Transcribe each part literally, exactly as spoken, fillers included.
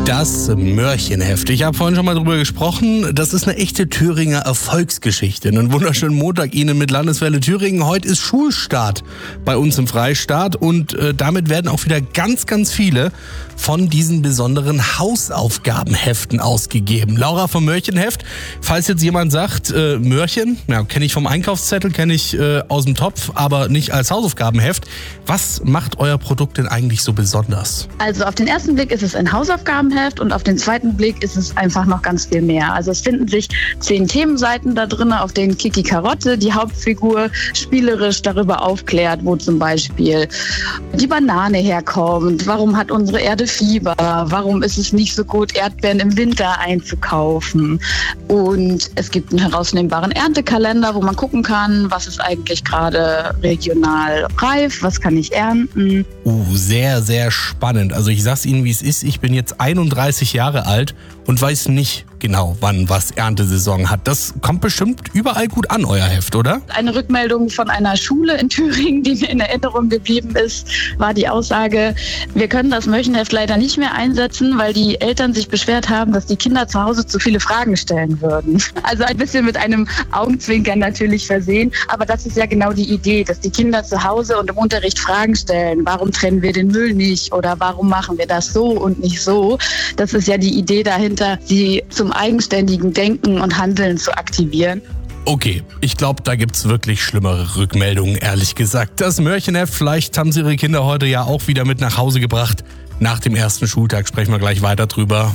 Das Mörchenheft. Ich habe vorhin schon mal drüber gesprochen. Das ist eine echte Thüringer Erfolgsgeschichte. Einen wunderschönen Montag Ihnen mit Landeswelle Thüringen. Heute ist Schulstart bei uns im Freistaat und äh, damit werden auch wieder ganz, ganz viele von diesen besonderen Hausaufgabenheften ausgegeben. Laura vom Mörchenheft, falls jetzt jemand sagt, äh, Mörchen, ja, kenne ich vom Einkaufszettel, kenne ich äh, aus dem Topf, aber nicht als Hausaufgabenheft. Was macht euer Produkt denn eigentlich so besonders? Also auf den ersten Blick ist es ein Hausaufgabenheft und auf den zweiten Blick ist es einfach noch ganz viel mehr. Also es finden sich zehn Themenseiten da drin, auf denen Kiki Karotte, die Hauptfigur, spielerisch darüber aufklärt, wo zum Beispiel die Banane herkommt, warum hat unsere Erde Fieber, warum ist es nicht so gut, Erdbeeren im Winter einzukaufen. Und es gibt einen herausnehmbaren Erntekalender, wo man gucken kann, was ist eigentlich gerade regional reif, was kann ich ernten. Uh, sehr, sehr spannend. Also ich sag's Ihnen, wie es ist. Ich bin jetzt einunddreißig Jahre alt und weiß nicht genau, wann was Erntesaison hat. Das kommt bestimmt überall gut an, euer Heft, oder? Eine Rückmeldung von einer Schule in Thüringen, die mir in Erinnerung geblieben ist, war die Aussage, wir können das Mörchenheft leider nicht mehr einsetzen, weil die Eltern sich beschwert haben, dass die Kinder zu Hause zu viele Fragen stellen würden. Also ein bisschen mit einem Augenzwinkern natürlich versehen, aber das ist ja genau die Idee, dass die Kinder zu Hause und im Unterricht Fragen stellen. Warum trennen wir den Müll nicht oder warum machen wir das so und nicht so? Das ist ja die Idee dahinter, sie zum eigenständigen Denken und Handeln zu aktivieren. Okay, ich glaube, da gibt's wirklich schlimmere Rückmeldungen, ehrlich gesagt. Das Mörchenheft, vielleicht haben Sie Ihre Kinder heute ja auch wieder mit nach Hause gebracht. Nach dem ersten Schultag sprechen wir gleich weiter drüber.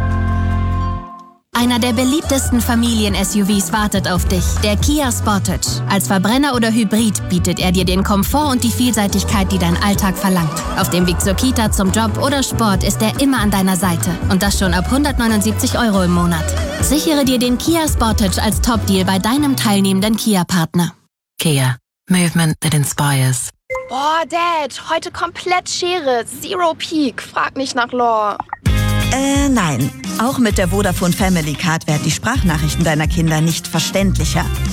Einer der beliebtesten Familien-S U Vs wartet auf dich, der Kia Sportage. Als Verbrenner oder Hybrid bietet er dir den Komfort und die Vielseitigkeit, die dein Alltag verlangt. Auf dem Weg zur Kita, zum Job oder Sport ist er immer an deiner Seite. Und das schon ab hundertneunundsiebzig Euro im Monat. Sichere dir den Kia Sportage als Top-Deal bei deinem teilnehmenden Kia-Partner. Kia. Movement that inspires. Boah, Dad, heute komplett Schere. Zero Peak. Frag nicht nach Lore. Äh, nein. Auch mit der Vodafone Family Card werden die Sprachnachrichten deiner Kinder nicht verständlicher.